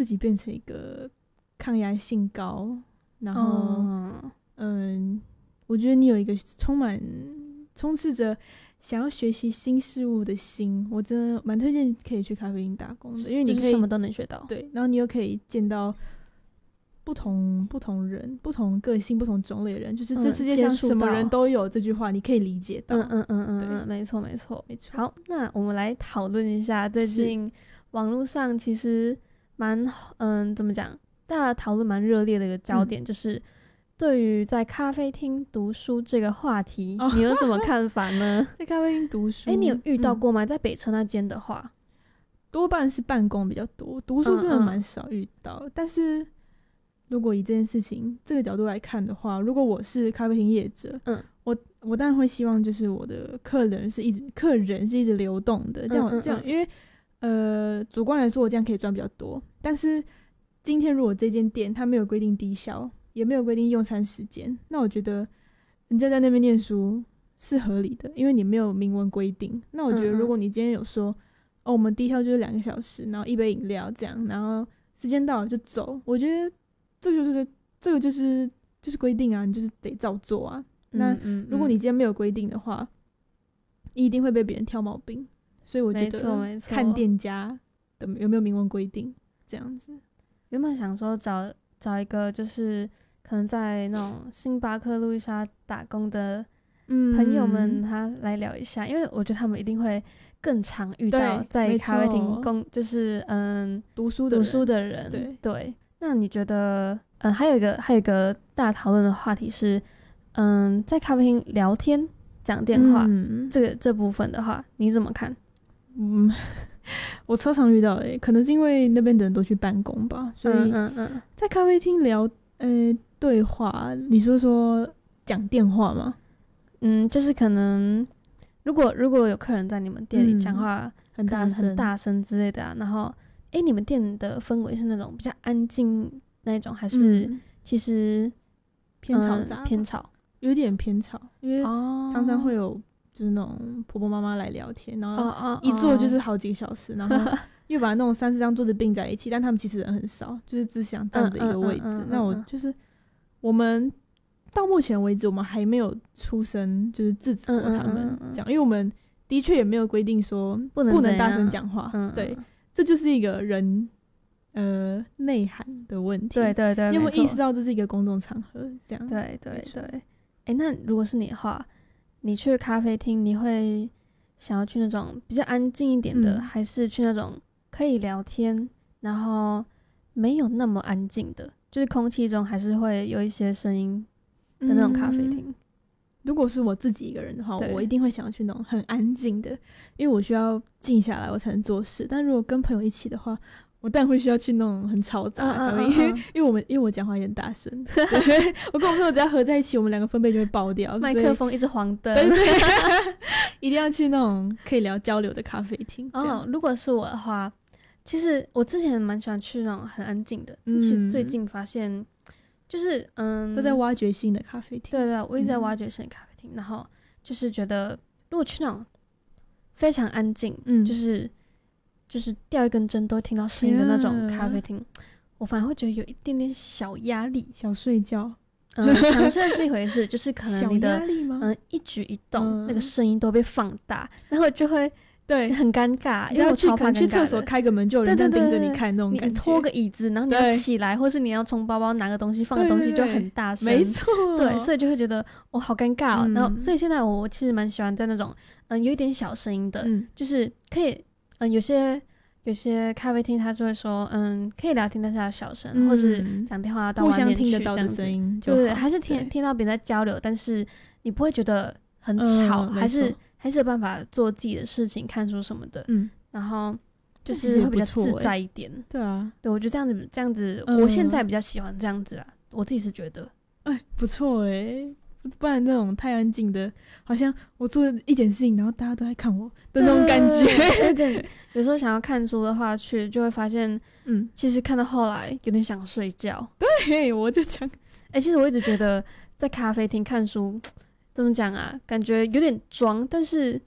己变成一个抗压性高，然后我觉得你有一个充斥着想要学习新事物的心，我真的蛮推荐可以去咖啡厅打工的，因为你可以什么都能学到。 对，然后你又可以见到不同人、不同个性、不同种类的人，就是这世界上什么人都有这句话，你可以理解到。 没错。好，那我们来讨论一下最近网络上其实蛮怎么讲，大家讨论蛮热烈的一个焦点，就是对于在咖啡厅读书这个话题，你有什么看法呢？ 在咖啡厅读书， 你有遇到过吗？在北车那间的话， 多半是办公比较多，读书真的蛮少遇到。但是如果以这件事情这个角度来看的话，如果我是咖啡厅业者，我当然会希望就是我的客人是一直流动的，这样，因为主观来说我这样可以赚比较多。但是今天如果这间店它没有规定低消，也没有规定用餐时间，那我觉得人家在那边念书是合理的，因为你没有明文规定。那我觉得如果你今天有说我们低消就是2个小时，然后1杯饮料这样，然后时间到了就走，我觉得这个就是规定啊，你就是得照做啊。那如果你今天没有规定的话，你一定会被别人挑毛病。所以我觉得看店家的有没有明文规定这样子。 原本想说找一个就是可能在那种星巴克、路易莎打工的朋友们，他来聊一下，因为我觉得他们一定会更常遇到在咖啡厅就是读书的人。 对。那你觉得还有一个大讨论的话题是在咖啡厅聊天讲电话，这部分的话你怎么看？ 我超常遇到的，可能是因为那边的人都去办公吧，所以在咖啡厅聊对话，你说讲电话吗？ 就是可能如果有客人在你们店里讲话很大声之类的啊，然后你们店的氛围是那种比较安静那种，还是其实偏嘈杂？ 偏吵， 有点偏吵，因为常常会有就是那种婆婆妈妈来聊天，然后一坐就是好几个小时，然后又把那种30张桌子并在一起，但他们其实人很少，就是只想占着一个位置。那我们到目前为止，我们还没有出声就是制止过他们讲，因为我们的确也没有规定说不能大声讲话。对，这就是一个人内涵的问题。 对， 你有没有意识到这是一个公众场合？这样对。那如果是你的话，你去咖啡厅，你会想要去那种比较安静一点的，还是去那种可以聊天，然后没有那么安静的，就是空气中还是会有一些声音的那种咖啡厅？ 如果是我自己一个人的话，我一定会想要去那种很安静的，因为我需要静下来我才能做事。但如果跟朋友一起的话，我当然会需要去那种很嘈杂的咖啡厅，因为我讲话也很大声。我跟我朋友只要合在一起，我们2个分贝就会爆掉， 麦克风一直黄灯。 对，一定要去那种可以交流的咖啡厅。 如果是我的话，其实我之前蛮喜欢去那种很安静的，其实最近发现就是都在挖掘新的咖啡厅。 对，我一直在挖掘新的咖啡厅，然后就是觉得如果去那种非常安静，就是掉一根针都会听到声音的那种咖啡厅，我反而会觉得有一点点小压力。 小睡觉， 想睡是一回事，就是可能你的一举一动那个声音都被放大，然后就会很尴尬，因为我超怕尴尬的。 去厕所开个门就有人在盯着你看那种感觉。 你拖个椅子，然后你要起来，或是你要从包包拿个东西放个东西，就很大声。 没错， 对，所以就会觉得好尴尬然后所以现在我其实蛮喜欢在那种有一点小声音的，就是可以有些咖啡厅他就会说可以聊天但是要小声，或是讲电话到外面去， 互相听得到的声音就好。 对，还是听到别人在交流，但是你不会觉得很吵，还是有办法做自己的事情，看书什么的。然后就是会比较自在一点。 对啊， 对，我觉得这样子，我现在比较喜欢这样子啦，我自己是觉得不错不然那种太安静的，好像我做一件事情然后大家都在看我的那种感觉。 对，有时候想要看书的话就会发现其实看到后来有点想睡觉。 对，我就这样子。 其实我一直觉得在咖啡厅看书怎么讲啊，感觉有点装，但是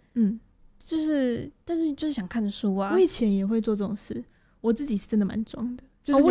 就是想看书啊。 我以前也会做这种事，我自己是真的蛮装的，就是